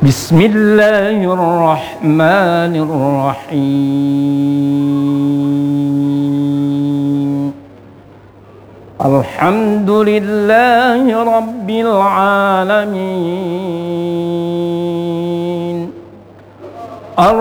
بسم الله الرحمن الرحيم الحمد لله رب العالمين